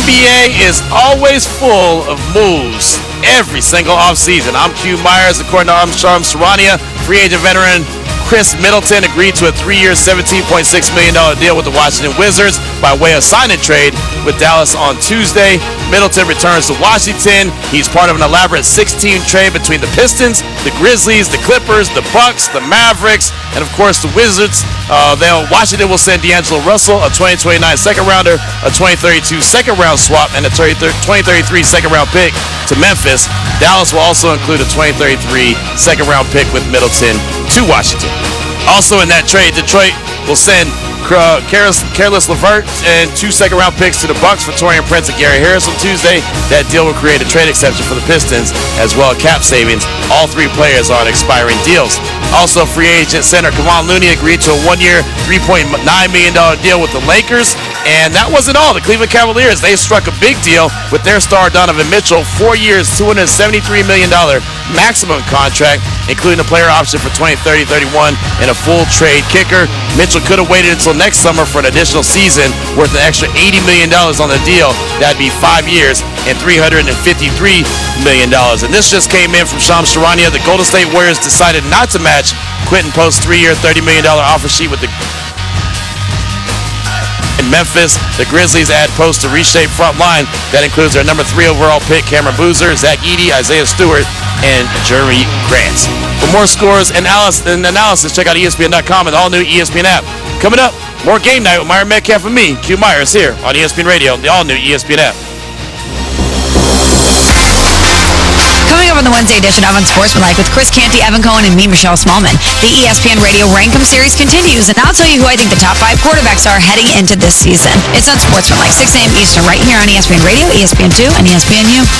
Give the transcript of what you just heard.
NBA is always full of moves every single offseason. I'm Q Myers. According to Armstrong Serrania, free agent veteran Chris Middleton agreed to a 3-year, $17.6 million deal with the Washington Wizards by way of sign and trade with Dallas on Tuesday. Middleton returns to Washington. He's part of an elaborate 6-team trade between the Pistons, the Grizzlies, the Clippers, the Bucks, the Mavericks, and of course the Wizards. Washington will send D'Angelo Russell, a 2029 second-rounder, a 2032 second-round swap, and a 2033 second-round pick to Memphis. Dallas will also include a 2033 second-round pick with Middleton to Washington. Also in that trade, Detroit will send Caris LeVert and 2 second-round picks to the Bucks for Taurean Prince and Gary Harris on Tuesday. That deal will create a trade exception for the Pistons, as well as cap savings. All 3 players are on expiring deals. Also, free agent center Kevon Looney agreed to a 1-year, $3.9 million deal with the Lakers. And that wasn't all. The Cleveland Cavaliers, they struck a big deal with their star Donovan Mitchell, 4 years, $273 million maximum contract, including a player option for 2030-31 and a full trade kicker. Mitchell could have waited until next summer for an additional season worth an extra $80 million on the deal. That'd be 5 years and $353 million. And this just came in from Shams Charania. The Golden State Warriors decided not to match Quentin Post's 3-year, $30 million offer sheet with the in Memphis. The Grizzlies add Post to reshape front line. That includes their number 3 overall pick, Cameron Boozer, Zach Edey, Isaiah Stewart, and Jeremy Grant. For more scores and analysis, check out ESPN.com and the all-new ESPN app. Coming up, more Game Night with Myron Metcalf and me, Q Myers, here on ESPN Radio, the all-new ESPN app. Coming up on the Wednesday edition of Unsportsmanlike with Chris Canty, Evan Cohen, and me, Michelle Smallman. The ESPN Radio Rankum series continues, and I'll tell you who I think the top 5 quarterbacks are heading into this season. It's Unsportsmanlike, 6 a.m. Eastern, right here on ESPN Radio, ESPN2, and ESPNU.